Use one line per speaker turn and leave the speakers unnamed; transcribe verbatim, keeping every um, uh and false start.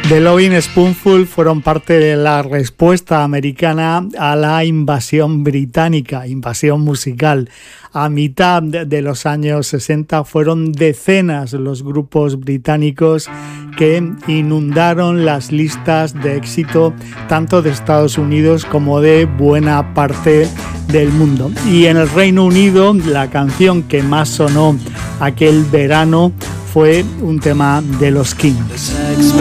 The Lovin' Spoonful fueron parte de la respuesta americana a la invasión británica, invasión musical. A mitad de los años sesenta fueron decenas los grupos británicos que inundaron las listas de éxito tanto de Estados Unidos como de buena parte del mundo. Y en el Reino Unido la canción que más sonó aquel verano fue un tema de los Kings.